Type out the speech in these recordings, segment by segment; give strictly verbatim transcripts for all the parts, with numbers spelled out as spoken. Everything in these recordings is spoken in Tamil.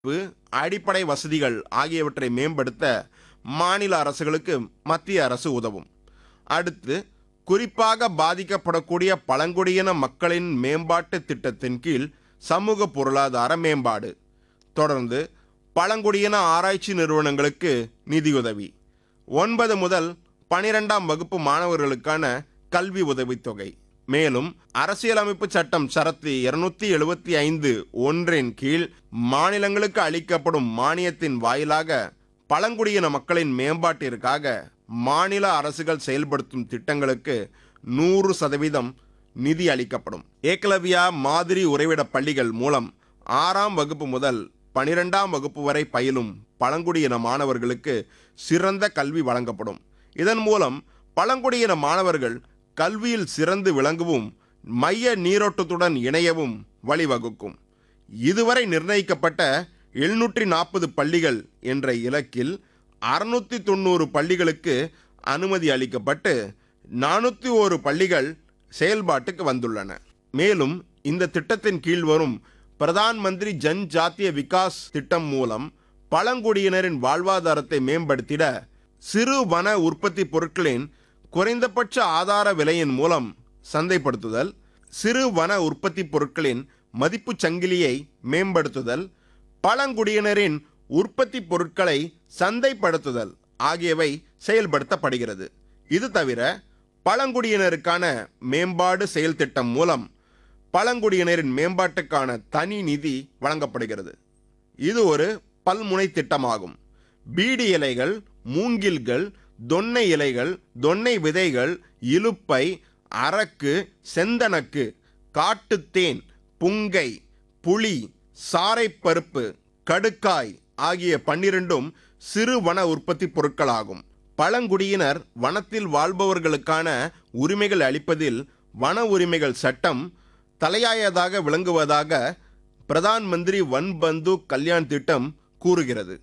அடிப்படை வசதிகள் ஆகியவற்றை மேம்படுத்த மாநில அரசுகளுக்கு மத்திய அரசு உதவும். அடுத்து, குறிப்பாக பாதிக்கப்படக்கூடிய பழங்குடியின மக்களின் மேம்பாட்டு திட்டத்தின் கீழ் சமூக பொருளாதார மேம்பாடு. தொடர்ந்து, பழங்குடியின ஆராய்ச்சி நிறுவனங்களுக்கு நிதியுதவி. ஒன்பது முதல் பனிரெண்டாம் வகுப்பு மாணவர்களுக்கான கல்வி உதவித்தொகை. மேலும், அரசியலமைப்பு சட்டம் சரத்து இருநூத்தி எழுபத்தி ஐந்து ஒன்றின் கீழ் மாநிலங்களுக்கு அளிக்கப்படும் மானியத்தின் வாயிலாக பழங்குடியின மக்களின் மேம்பாட்டிற்காக மாநில அரசுகள் செயல்படுத்தும் திட்டங்களுக்கு நூறு சதவீதம் நிதி அளிக்கப்படும். ஏகலவ்யா மாதிரி உறைவிட பள்ளிகள் மூலம் ஆறாம் வகுப்பு முதல் பனிரெண்டாம் வகுப்பு வரை பயிலும் பழங்குடியின மாணவர்களுக்கு சிறந்த கல்வி வழங்கப்படும். இதன் மூலம் பழங்குடியின மாணவர்கள் கல்வியில் சிறந்து விளங்கவும் மைய நீரோட்டத்துடன் இணையவும் வழிவகுக்கும். இதுவரை நிர்ணயிக்கப்பட்ட எழுநூற்றி நாற்பது பள்ளிகள் என்ற இலக்கில் அறுநூற்றி தொண்ணூறு பள்ளிகளுக்கு அனுமதி அளிக்கப்பட்டு நானூற்றி ஒரு பள்ளிகள் செயல்பாட்டுக்கு வந்துள்ளன. மேலும், இந்த திட்டத்தின் கீழ் வரும் பிரதான் மந்திரி ஜன் ஜாத்திய விகாஸ் திட்டம் மூலம் பழங்குடியினரின் வாழ்வாதாரத்தை மேம்படுத்திட சிறு வன உற்பத்தி பொருட்களின் குறைந்தபட்ச ஆதார விலையின் மூலம் சந்தைப்படுத்துதல், சிறு வன உற்பத்தி பொருட்களின் மதிப்பு சங்கிலியை மேம்படுத்துதல், பழங்குடியினரின் உற்பத்தி பொருட்களை சந்தைப்படுத்துதல் ஆகியவை செயல்படுத்தப்படுகிறது. இது தவிர பழங்குடியினருக்கான மேம்பாடு செயல் திட்டம் மூலம் பழங்குடியினரின் மேம்பாட்டுக்கான தனி நிதி வழங்கப்படுகிறது. இது ஒரு பல்முனை திட்டமாகும். பீடி இலைகள், மூங்கில்கள், தொன்னை இலைகள், தொன்னை விதைகள், இலுப்பை, அரக்கு, செந்தனக்கு, காட்டுத்தேன், புங்கை, புளி, சாரைப்பருப்பு, கடுக்காய் ஆகிய பன்னிரண்டும் சிறு வன உற்பத்தி பொருட்களாகும். பழங்குடியினர் வனத்தில் வாழ்பவர்களுக்கான உரிமைகள் அளிப்பதில் வன உரிமைகள் சட்டம் தலையாயதாக விளங்குவதாக பிரதான் மந்திரி வன் பந்து கல்யாண் திட்டம் கூறுகிறது.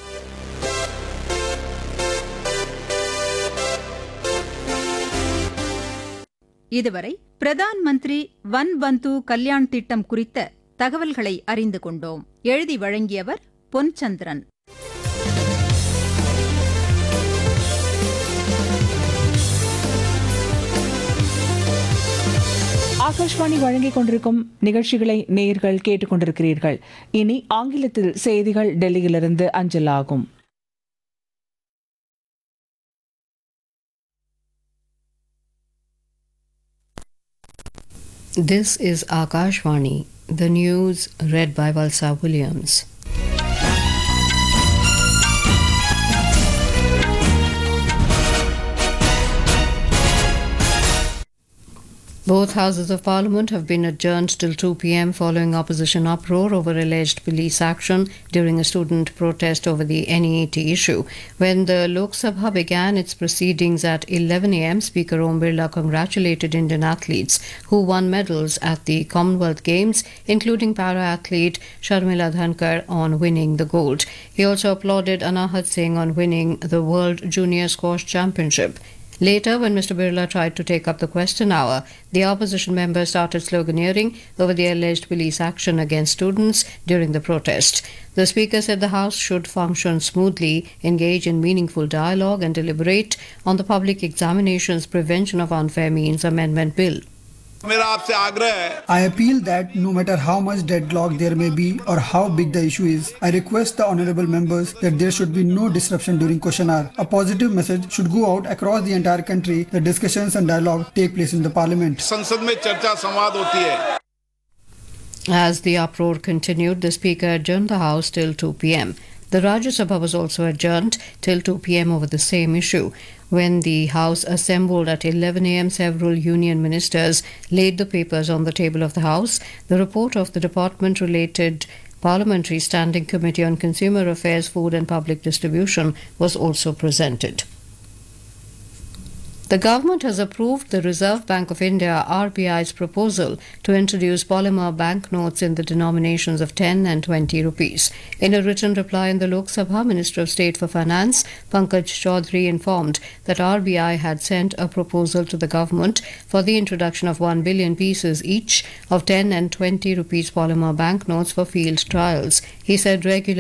இதுவரை பிரதான் மந்திரி வன் பந்து கல்யாண் திட்டம் குறித்த தகவல்களை அறிந்து கொண்டோம். எழுதி வழங்கியவர் பொன்சந்திரன். ஆகாஷ்வாணி வழங்கிக் கொண்டிருக்கும் நிகழ்ச்சிகளை நேயர்கள் கேட்டுக்கொண்டிருக்கிறீர்கள். இனி ஆங்கிலத்தில் செய்திகள் டெல்லியிலிருந்து அஞ்சலாகும். This is Akashvani, the news read by Valsa Williams. Both houses of parliament have been adjourned till two p.m. following opposition uproar over alleged police action during a student protest over the N E A T issue. When the Lok Sabha began its proceedings at eleven a.m., Speaker Om Birla congratulated Indian athletes who won medals at the Commonwealth Games, including para-athlete Sharmila Dhankar on winning the gold. He also applauded Anahat Singh on winning the World Junior Squash Championship. Later, when Mister Birla tried to take up the question hour, the opposition members started sloganeering over the alleged police action against students during the protest. The Speaker said the House should function smoothly, engage in meaningful dialogue and deliberate on the Public Examinations Prevention of Unfair Means Amendment Bill. I appeal that no matter how much deadlock there may be or how big the issue is, I request the honourable members that there should be no disruption during question hour. A positive message should go out across the entire country that discussions and dialogue take place in the parliament. As the uproar continued, the Speaker adjourned the House till two p.m. The Rajya Sabha was also adjourned till two p.m. over the same issue. When the House assembled at eleven a.m., several union ministers laid the papers on the table of the House. The report of the department-related Parliamentary Standing Committee on Consumer Affairs, Food and Public Distribution was also presented. The government has approved the Reserve Bank of India R B I's proposal to introduce polymer banknotes in the denominations of ten and twenty rupees. In a written reply in the Lok Sabha, Minister of State for Finance Pankaj Chaudhary informed that R B I had sent a proposal to the government for the introduction of one billion pieces each of ten and twenty rupees polymer banknotes for field trials. He said regular